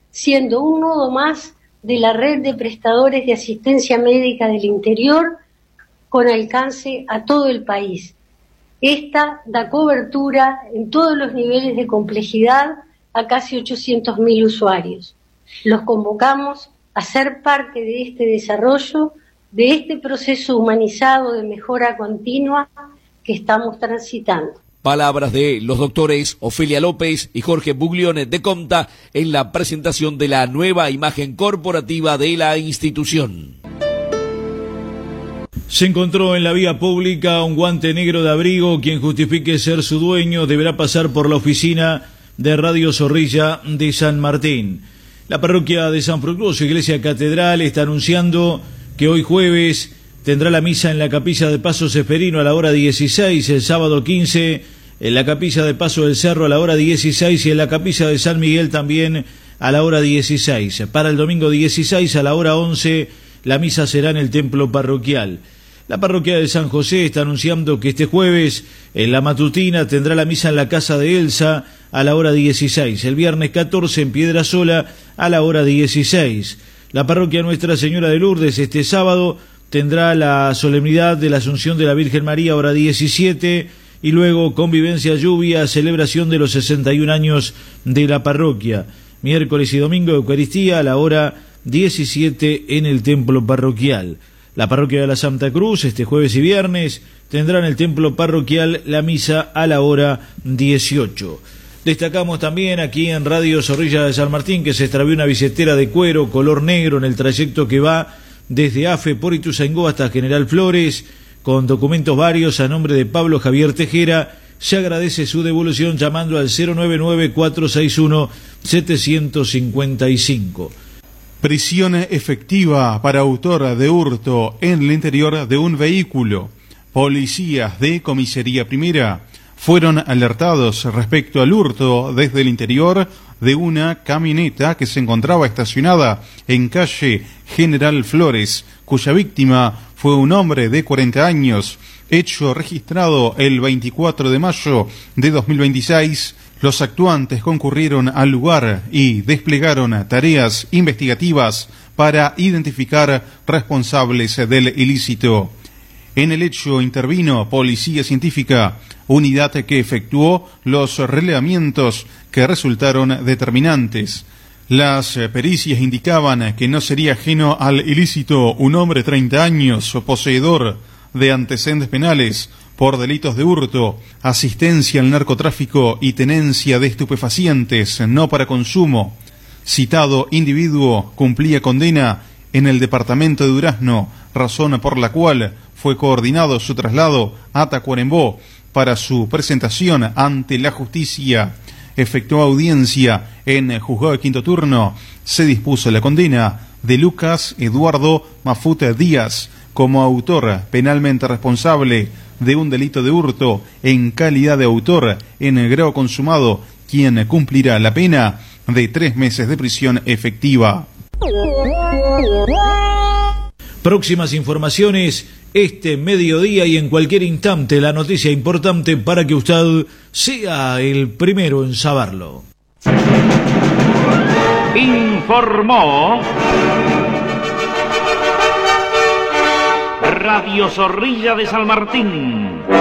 siendo un nodo más de la red de prestadores de asistencia médica del interior con alcance a todo el país. Esta da cobertura en todos los niveles de complejidad a casi 800.000 usuarios. Los convocamos a ser parte de este desarrollo, de este proceso humanizado de mejora continua que estamos transitando. Palabras de los doctores Ofelia López y Jorge Buglione de Comta en la presentación de la nueva imagen corporativa de la institución. Se encontró en la vía pública un guante negro de abrigo. Quien justifique ser su dueño deberá pasar por la oficina de Radio Zorrilla de San Martín. La parroquia de San Fructuoso, Iglesia Catedral, está anunciando que hoy jueves tendrá la misa en la capilla de Paso Ceferino a la hora 16, el sábado 15 en la capilla de Paso del Cerro a la hora 16 y en la capilla de San Miguel también a la hora 16. Para el domingo 16 a la hora 11 la misa será en el templo parroquial. La parroquia de San José está anunciando que este jueves en la matutina tendrá la misa en la casa de Elsa a la hora 16. El viernes 14 en Piedrasola a la hora 16. La parroquia Nuestra Señora de Lourdes este sábado tendrá la solemnidad de la Asunción de la Virgen María, hora 17, y luego convivencia, lluvia, celebración de los 61 años de la parroquia. Miércoles y domingo Eucaristía a la hora 17 en el templo parroquial. La parroquia de la Santa Cruz este jueves y viernes tendrá en el templo parroquial la misa a la hora 18. Destacamos también aquí en Radio Zorrilla de San Martín que se extravió una billetera de cuero color negro en el trayecto que va desde Afe por Ituzaingó hasta General Flores, con documentos varios a nombre de Pablo Javier Tejera. Se agradece su devolución llamando al 099-461-755. Prisión efectiva para autor de hurto en el interior de un vehículo. Policías de Comisaría Primera fueron alertados respecto al hurto desde el interior de una camioneta que se encontraba estacionada en calle General Flores, cuya víctima fue un hombre de 40 años, hecho registrado el 24 de mayo de 2026. Los actuantes concurrieron al lugar y desplegaron tareas investigativas para identificar responsables del ilícito. En el hecho intervino Policía Científica, unidad que efectuó los relevamientos que resultaron determinantes. Las pericias indicaban que no sería ajeno al ilícito un hombre de 30 años, poseedor de antecedentes penales por delitos de hurto, asistencia al narcotráfico y tenencia de estupefacientes no para consumo. Citado individuo cumplía condena en el departamento de Durazno, razón por la cual fue coordinado su traslado a Tacuarembó para su presentación ante la justicia. Efectuó audiencia en juzgado de quinto turno. Se dispuso la condena de Lucas Eduardo Mafuta Díaz como autor penalmente responsable de un delito de hurto en calidad de autor en el grado consumado, quien cumplirá la pena de 3 meses de prisión efectiva. Próximas informaciones este mediodía y en cualquier instante, la noticia importante para que usted sea el primero en saberlo. Informó Radio Zorrilla de San Martín.